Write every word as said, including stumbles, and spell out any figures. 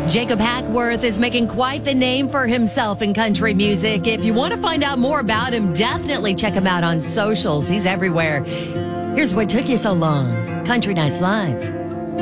Jacob Hackworth is making quite the name for himself in country music. If you want to find out more about him, definitely check him out on socials. He's everywhere. Here's What Took You So Long. Country Nights Live.